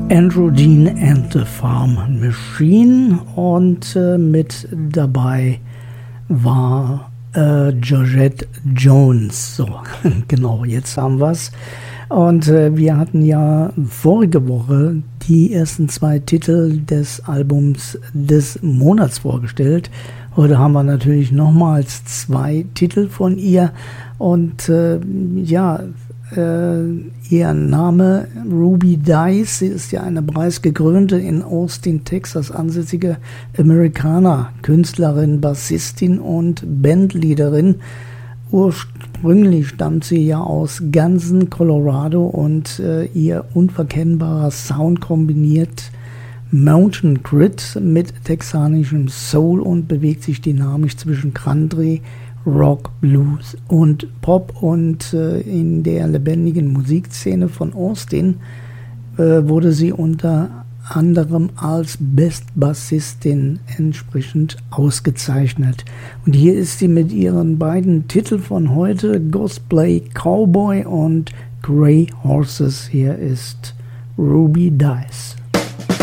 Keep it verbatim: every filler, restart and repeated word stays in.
Andrew Dean and the Farm Machine und äh, mit dabei war äh, Georgette Jones. So, genau, jetzt haben wir es. Und äh, wir hatten ja vorige Woche die ersten zwei Titel des Albums des Monats vorgestellt. Heute haben wir natürlich nochmals zwei Titel von ihr. Und äh, ja, äh, ihr Name Ruby Dice, sie ist ja eine preisgekrönte in Austin, Texas ansässige Amerikaner-Künstlerin, Bassistin und Bandleaderin. Ursprünglich stammt sie ja aus Gunson, Colorado und äh, ihr unverkennbarer Sound kombiniert Mountain Grit mit texanischem Soul und bewegt sich dynamisch zwischen Country, Rock, Blues und Pop. Und äh, in der lebendigen Musikszene von Austin äh, wurde sie unter anderem als Best-Bassistin entsprechend ausgezeichnet. Und hier ist sie mit ihren beiden Titeln von heute, Cosplay Cowboy und Grey Horses. Hier ist Ruby Dice.